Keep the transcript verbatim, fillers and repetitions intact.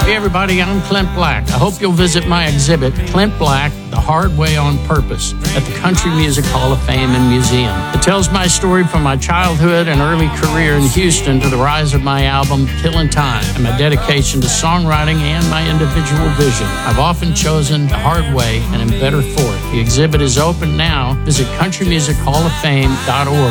Hey everybody, I'm Clint Black. I hope you'll visit my exhibit, Clint Black, The Hard Way on Purpose, at the Country Music Hall of Fame and Museum. It tells my story from my childhood and early career in Houston to the rise of my album, Killin' Time, and my dedication to songwriting and my individual vision. I've often chosen the hard way and am better for it. The exhibit is open now. Visit country music hall of fame dot org